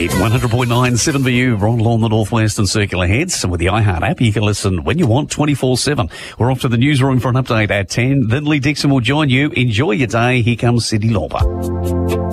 Hit 100.9 7BU, Ron Lawn, the Northwest and Circular Heads. And with the iHeart app, you can listen when you want, 24/7. We're off to the newsroom for an update at 10. Then Lee Dixon will join you. Enjoy your day. Here comes Cyndi Lauper.